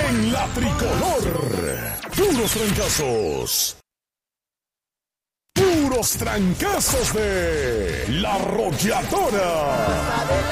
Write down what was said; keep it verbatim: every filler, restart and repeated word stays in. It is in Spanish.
en la tricolor. Puros trancazos. Puros trancazos de La Arrolladora.